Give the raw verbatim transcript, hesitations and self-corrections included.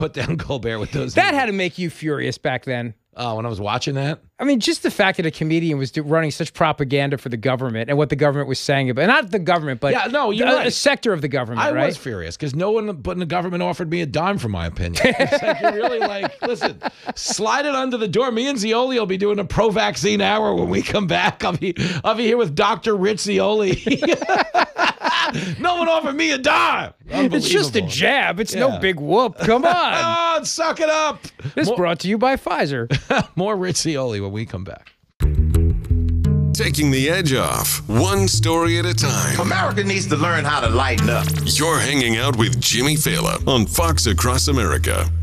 put down Colbert with those. That had to make you furious back then. Oh, when I was watching that? I mean, just the fact that a comedian was do, running such propaganda for the government and what the government was saying about, not the government, but yeah, no, you're a, right. a sector of the government, I right? was furious because no one but in the government offered me a dime for my opinion. It's like, you're really like, listen, slide it under the door. Me and Zioli will be doing a pro-vaccine hour when we come back. I'll be, I'll be here with Doctor Rich Zioli. No one offered me a dime. It's just a jab. It's yeah. no big whoop. Come on. Oh, suck it up. This More, brought to you by Pfizer. More Rich Zioli when we come back. Taking the edge off, one story at a time. America needs to learn how to lighten up. You're hanging out with Jimmy Fallon on Fox Across America.